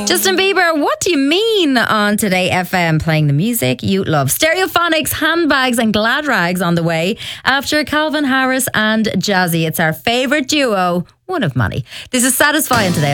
Justin Bieber, what do you mean on Today FM, playing the music you love? Stereophonics, Handbags and Glad Rags on the way after Calvin Harris and Jazzy. It's our favourite duo, one of many. This is Satisfying Today.